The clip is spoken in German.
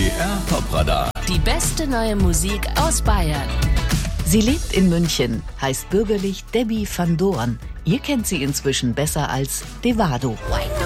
BR Top-Radar. Die beste neue Musik aus Bayern. Sie lebt in München, heißt bürgerlich Debbie van Doorn. Ihr kennt sie inzwischen besser als Devado.